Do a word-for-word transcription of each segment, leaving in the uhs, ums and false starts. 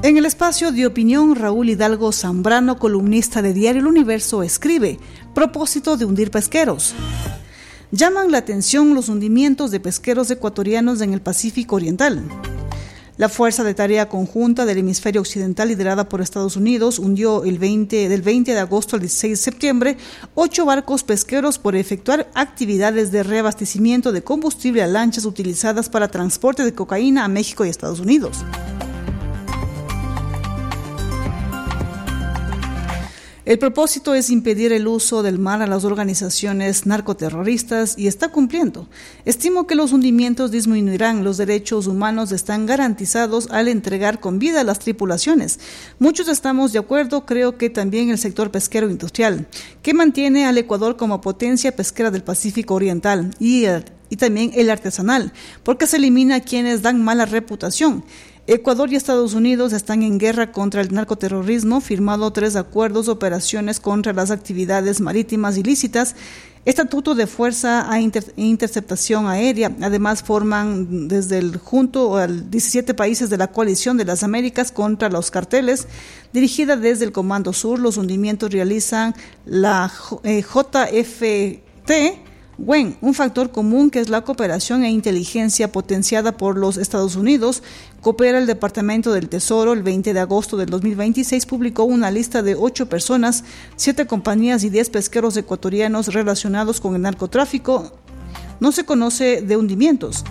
En el espacio de opinión, Raúl Hidalgo Zambrano, columnista de Diario El Universo, escribe: propósito de hundir pesqueros. Llaman la atención los hundimientos de pesqueros ecuatorianos en el Pacífico Oriental. La Fuerza de Tarea Conjunta del Hemisferio Occidental, liderada por Estados Unidos, hundió el veinte, del veinte de agosto al dieciséis de septiembre ocho barcos pesqueros por efectuar actividades de reabastecimiento de combustible a lanchas utilizadas para transporte de cocaína a México y Estados Unidos. El propósito es impedir el uso del mar a las organizaciones narcoterroristas y está cumpliendo. Estimo que los hundimientos disminuirán. Los derechos humanos están garantizados al entregar con vida a las tripulaciones. Muchos estamos de acuerdo, creo que también el sector pesquero industrial, que mantiene al Ecuador como potencia pesquera del Pacífico Oriental y, y también el artesanal, porque se elimina a quienes dan mala reputación. Ecuador y Estados Unidos están en guerra contra el narcoterrorismo, firmado tres acuerdos de operaciones contra las actividades marítimas ilícitas, estatuto de fuerza e inter- interceptación aérea. Además, forman desde el junto a diecisiete países de la coalición de las Américas contra los carteles, dirigida desde el Comando Sur. Los hundimientos realizan la eh, J F T W E N, un factor común que es la cooperación e inteligencia potenciada por los Estados Unidos. Coopera el Departamento del Tesoro. El veinte de agosto del dos mil veintiséis publicó una lista de ocho personas, siete compañías y diez pesqueros ecuatorianos relacionados con el narcotráfico. No se conoce de hundimientos.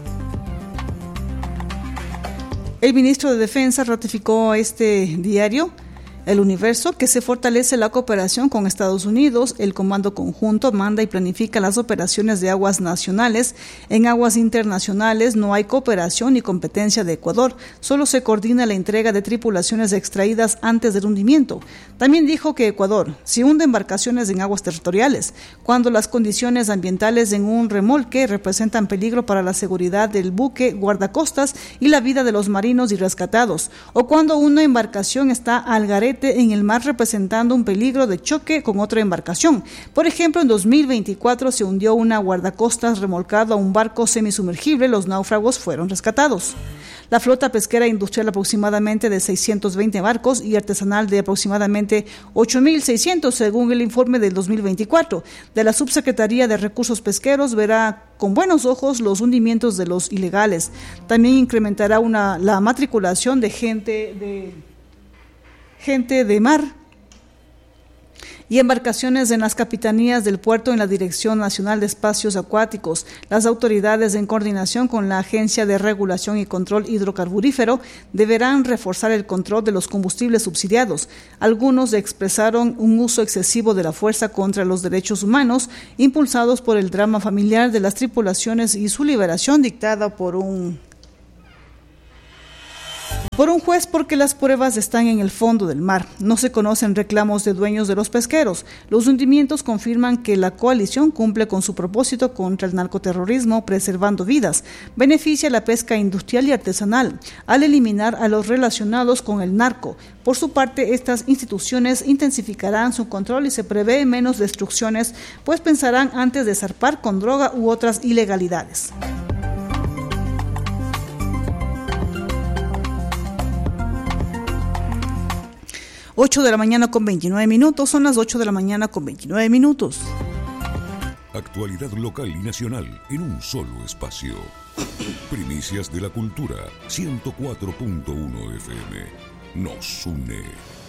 El ministro de Defensa ratificó este diario El Universo que se fortalece la cooperación con Estados Unidos. El Comando Conjunto manda y planifica las operaciones de aguas nacionales. En aguas internacionales no hay cooperación ni competencia de Ecuador, solo se coordina la entrega de tripulaciones extraídas antes del hundimiento. También dijo que Ecuador, si hunde embarcaciones en aguas territoriales, cuando las condiciones ambientales en un remolque representan peligro para la seguridad del buque guardacostas y la vida de los marinos y rescatados, o cuando una embarcación está al garete en el mar representando un peligro de choque con otra embarcación. Por ejemplo, en dos mil veinticuatro se hundió una guardacostas remolcado a un barco semisumergible. Los náufragos fueron rescatados. La flota pesquera industrial aproximadamente de seiscientos veinte barcos y artesanal de aproximadamente ocho mil seiscientos, según el informe del dos mil veinticuatro de la Subsecretaría de Recursos Pesqueros, verá con buenos ojos los hundimientos de los ilegales. También incrementará una, la matriculación de gente de gente de mar y embarcaciones en las capitanías del puerto en la Dirección Nacional de Espacios Acuáticos. Las autoridades, en coordinación con la Agencia de Regulación y Control Hidrocarburífero, deberán reforzar el control de los combustibles subsidiados. Algunos expresaron un uso excesivo de la fuerza contra los derechos humanos, impulsados por el drama familiar de las tripulaciones y su liberación dictada por un por un juez porque las pruebas están en el fondo del mar. No se conocen reclamos de dueños de los pesqueros. Los hundimientos confirman que la coalición cumple con su propósito contra el narcoterrorismo, preservando vidas. Beneficia la pesca industrial y artesanal al eliminar a los relacionados con el narco. Por su parte, estas instituciones intensificarán su control y se prevé menos destrucciones, pues pensarán antes de zarpar con droga u otras ilegalidades. ocho de la mañana con veintinueve minutos, son las ocho de la mañana con veintinueve minutos. Actualidad local y nacional en un solo espacio. Primicias de la Cultura, ciento cuatro punto uno F M. Nos une.